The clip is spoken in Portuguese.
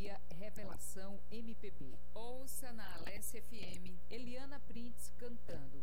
dia Revelação MPB. Ouça na Alessia FM Eliana Prints cantando